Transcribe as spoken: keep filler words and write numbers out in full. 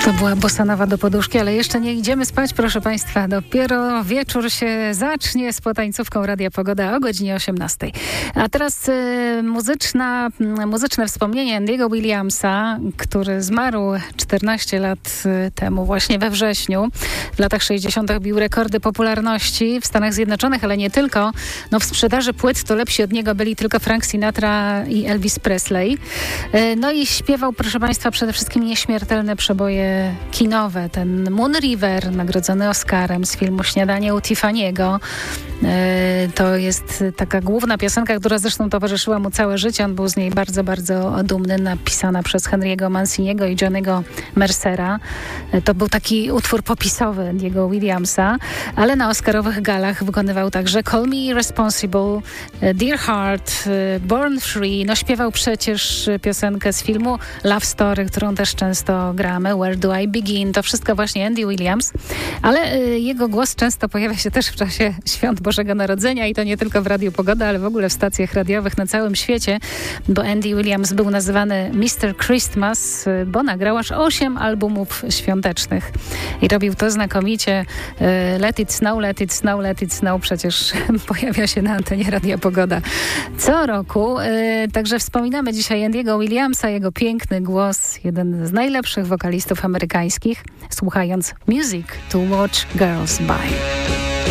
To była bossanowa do poduszki, ale jeszcze nie idziemy spać, proszę Państwa. Dopiero wieczór się zacznie z potańcówką Radia Pogoda o godzinie osiemnastej. A teraz y, muzyczna, muzyczne wspomnienie Andy'ego Williamsa, który zmarł czternaście lat temu, właśnie we wrześniu. W latach sześćdziesiątych bił rekordy popularności w Stanach Zjednoczonych, ale nie tylko. No, w sprzedaży płyt to lepsi od niego byli tylko Frank Sinatra i Elvis Presley. Y, no i śpiewał, proszę Państwa, przede wszystkim nieśmiertelne przeboje kinowe. Ten Moon River, nagrodzony Oscarem z filmu Śniadanie u Tiffany'ego. To jest taka główna piosenka, która zresztą towarzyszyła mu całe życie. On był z niej bardzo, bardzo dumny. Napisana przez Henry'ego Manciniego i Johnny'ego Mercera. To był taki utwór popisowy Andy'ego Williamsa, ale na Oscarowych galach wykonywał także Call Me Irresponsible, Dear Heart, Born Free. No śpiewał przecież piosenkę z filmu Love Story, którą też często gramy, Where Do I Begin. To wszystko właśnie Andy Williams, ale y, jego głos często pojawia się też w czasie świąt Bożego Narodzenia i to nie tylko w Radiu Pogoda, ale w ogóle w stacjach radiowych na całym świecie, bo Andy Williams był nazywany mister Christmas, bo nagrał aż osiem albumów świątecznych i robił to znakomicie. Let It Snow, Let It Snow, Let It Snow przecież pojawia się na antenie Radia Pogoda co roku. Także wspominamy dzisiaj Andy'ego Williamsa, jego piękny głos, jeden z najlepszych wokalistów amerykańskich, słuchając Music to Watch Girls By.